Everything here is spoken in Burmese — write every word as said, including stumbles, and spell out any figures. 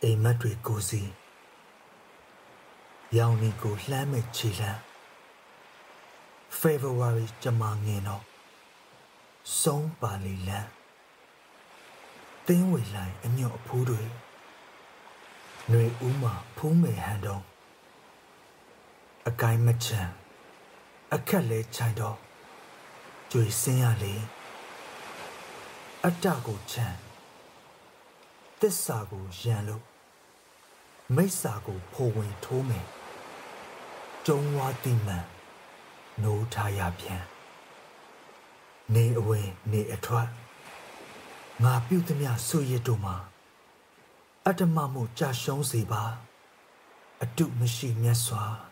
အိမ်မက်တွေကိုစီရောင်နီကိုလှမ်းမဲ့ခြေလှမ်း February ကြမှာငင်တော့ဆုံးပါလီလန်းသင်းဝေလိုက်အညွန့်အဖိုးတွေຫນွေဦးမှာဖူးမယ်ဟန်တော့အကိုင်းမချမ်းအခက်လဲချိုင်တော့ကြွေစင်းရလေအတ္တကိုချမ်းသစ္စာကိုရန်လို့မိစ္ဆာကိုဖိုဝင်ထိုးမယ်ကျုံဝါတိမှန်နိုးထားရပြန်နေအဝင်နေအထွက်ငါပြုသမျှဆွရစ်တို့မှာအတ္တမမှုကြာရှုံးစေပါအတုမရှိမြတ်စွာ